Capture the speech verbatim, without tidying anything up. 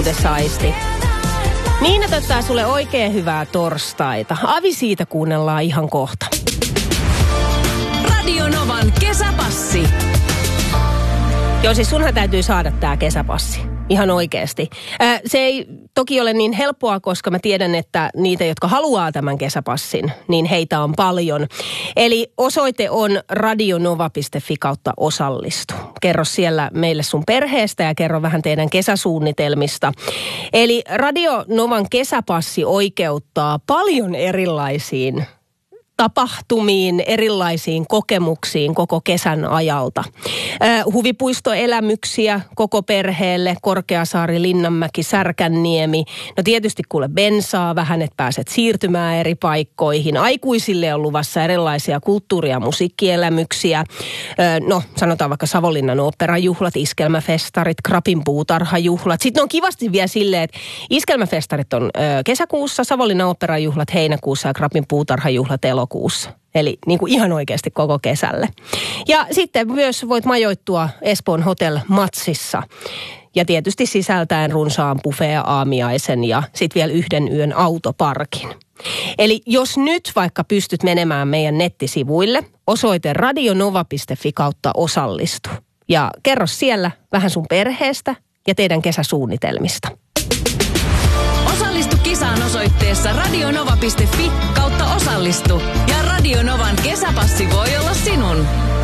aisti. Niina toivottaa sulle oikein hyvää torstaita. Avi siitä kuunnellaan ihan kohta. Radio Novan kesäpassi. Joo, siis sunhan täytyy saada tää kesäpassi. Ihan oikeasti. Äh, se ei toki ole niin helppoa, koska mä tiedän, että niitä, jotka haluaa tämän kesäpassin, niin heitä on paljon. Eli osoite on radionova piste fi kautta osallistu. Kerro siellä meille sun perheestä ja kerro vähän teidän kesäsuunnitelmista. Eli Radionovan kesäpassi oikeuttaa paljon erilaisiin tapahtumiin, erilaisiin kokemuksiin koko kesän ajalta. Äh, huvipuistoelämyksiä koko perheelle, Korkeasaari, Linnanmäki, Särkänniemi. No tietysti kuule bensaa vähän, että pääset siirtymään eri paikkoihin. Aikuisille on luvassa erilaisia kulttuuri- ja musiikkielämyksiä. Äh, no sanotaan vaikka Savonlinnan oopperajuhlat, iskelmäfestarit, Krapin puutarhajuhlat. Sitten on kivasti vielä silleen, että iskelmäfestarit on äh, kesäkuussa, Savonlinnan oopperajuhlat heinäkuussa ja Krapin puutarhajuhlat elokuussa. Eli niin kuin ihan oikeasti koko kesälle. Ja sitten myös voit majoittua Espoon Hotel Matsissa. Ja tietysti sisältäen runsaan buffet-aamiaisen ja sitten vielä yhden yön autoparkin. Eli jos nyt vaikka pystyt menemään meidän nettisivuille, osoite radionova piste fi kautta osallistu. Ja kerro siellä vähän sun perheestä ja teidän kesäsuunnitelmista. Osallistu kisaan osoitteessa radionova piste fi kautta osallistu. Ja Radionovan kesäpassi voi olla sinun.